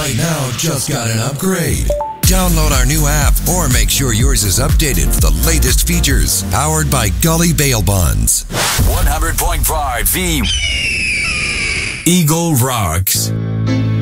right now just got an upgrade. Download our new app or make sure yours is updated for the latest features. Powered by Gully Bail Bonds. 100.5 The Eagle Rocks.